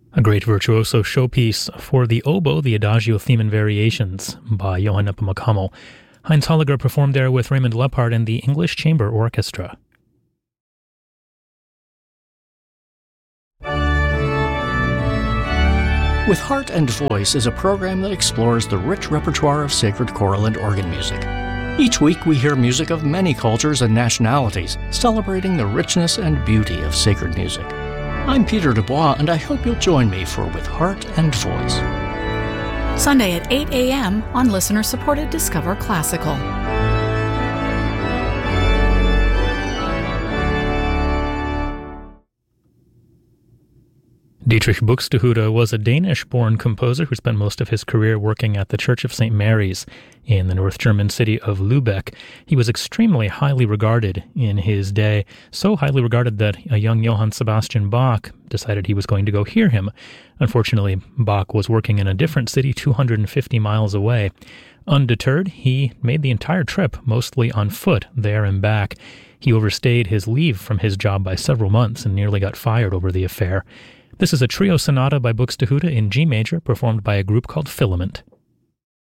A great virtuoso showpiece for the oboe, the Adagio Theme and Variations by Johann Nepomuk-Hummel. Heinz Holliger performed there with Raymond Leppard and the English Chamber Orchestra. With Heart and Voice is a program that explores the rich repertoire of sacred choral and organ music. Each week we hear music of many cultures and nationalities, celebrating the richness and beauty of sacred music. I'm Peter Dubois, and I hope you'll join me for With Heart and Voice. Sunday at 8 a.m. on listener-supported Discover Classical. Dietrich Buxtehude was a Danish-born composer who spent most of his career working at the Church of St. Mary's in the North German city of Lübeck. He was extremely highly regarded in his day, so highly regarded that a young Johann Sebastian Bach decided he was going to go hear him. Unfortunately, Bach was working in a different city 250 miles away. Undeterred, he made the entire trip, mostly on foot, there and back. He overstayed his leave from his job by several months and nearly got fired over the affair. This is a trio sonata by Buxtehude in G major, performed by a group called Filament.